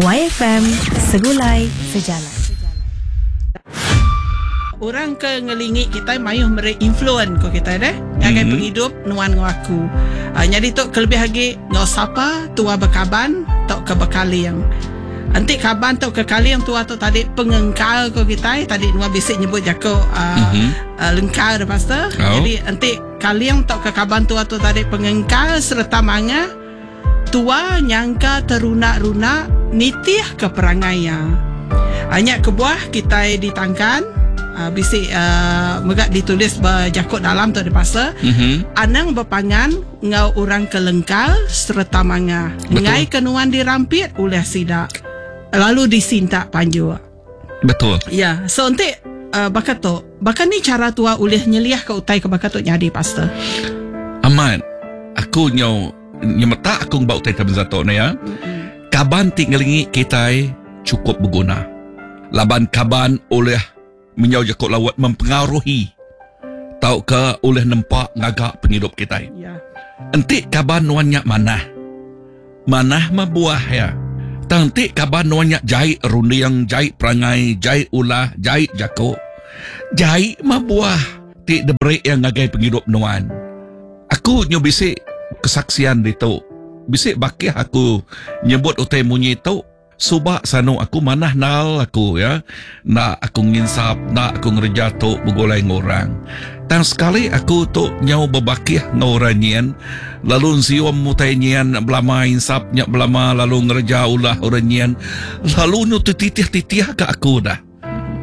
YFM Segulai Sejalan. Orang ke ngelingit kita mayuh influence ko kita deh. Agai penghidup nuan ngaku. Jadi tok kelebih lagi ngau sapa tua bekaban tok ke bekali yang anti kaban tok ke kali yang tua tu tadi pengengkal ko kita tadi nuan bisik nyebut jako lengkal dah pastor. Jadi anti kali yang tok ke kaban tua tu tadi pengengkal serta manga tua nyangka teruna-runa nitih ke perangainya. Hanya kebuah kita ditangkan bisik megak ditulis berjakut dalam tu di pasal anang berpangan ngau orang kelengkal serta manga ngai kenuan dirampit oleh sidak lalu disintak panju. Betul. Ya, so nanti bakato bahkan ni cara tua oleh nyeliah ke utai ke bakato nyadi pastor aman aku nyemeta aku bau utai tabenzato na ya kaban tinggalingi kita cukup berguna laban kaban oleh menyau jakut lawat mempengaruhi tau ke oleh nampak ngagak penghidup kita. ya Entik kaban nuannya manah mabuah ya. Tantik kaban nuannya jahit rundiang, jahit perangai, jahit ulah, jahit jakut. Jahit mabuah tik debrik yang ngagai penghidup nuan. Aku nyobisik kesaksian itu. Bisik bakih aku nyebut utai munyi itu. Subak sanu aku manah nal aku ya. Nak aku nginsap, nak aku ngerja tu begolai ngorang. Dan sekali aku tu nyau berbakih ngoranyian. Lalu siom mutainyian belama insap nyak belama lalu ngerja ulah oranyian. Lalu nu titih-titih ke aku dah.